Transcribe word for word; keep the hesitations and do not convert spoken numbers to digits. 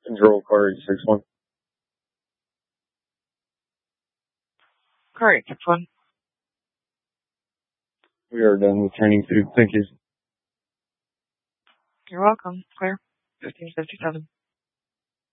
Control car eight six one. Car eight six one. We are done with training two. Thank you. You're welcome. Clear. fifteen fifty-seven.